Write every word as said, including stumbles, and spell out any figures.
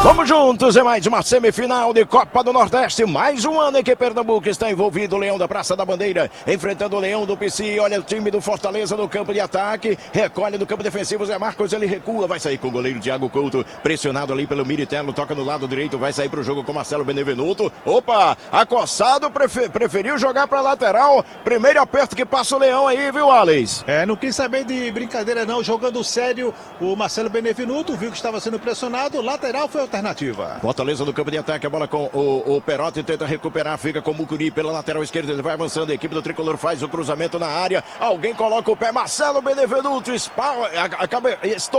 Vamos juntos, é mais uma semifinal de Copa do Nordeste, mais um ano em que Pernambuco está envolvido. O Leão da Praça da Bandeira enfrentando o Leão do P C. Olha o time do Fortaleza no campo de ataque, recolhe no campo defensivo. Zé Marcos, ele recua, vai sair com o goleiro Thiago Couto, pressionado ali pelo Miritello, toca no lado direito, vai sair para o jogo com Marcelo Benevenuto. Opa, acossado, prefer, preferiu jogar para lateral. Primeiro aperto que passa o Leão aí, viu, Alex? É, não quis saber de brincadeira não, jogando sério o Marcelo Benevenuto, viu que estava sendo pressionado, lateral foi alternativa. Fortaleza no campo de ataque, a bola com o, o Perotti, tenta recuperar, fica com o Mucuri pela lateral esquerda, ele vai avançando, a equipe do Tricolor faz o cruzamento na área, alguém coloca o pé, Marcelo Benevenuto, espalha, acaba, estou